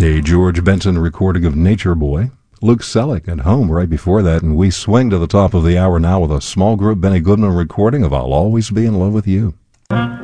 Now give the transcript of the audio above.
A George Benson recording of Nature Boy. Luke Selleck at Home right before that, and we swing to the top of the hour now with a small group Benny Goodman recording of I'll Always Be in Love with You.